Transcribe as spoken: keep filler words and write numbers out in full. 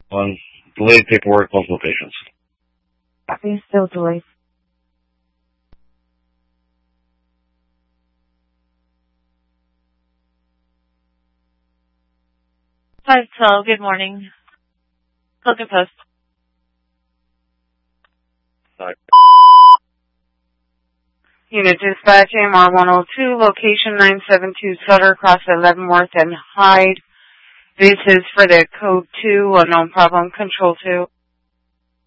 on delayed paperwork, multiple patients. Copy, still delayed. five twelve, good morning. Pelican Post. Sorry. Unit dispatch, A M R one oh two, location nine seven two Sutter, across Leavenworth and Hyde. This is for the code two, unknown problem, control two.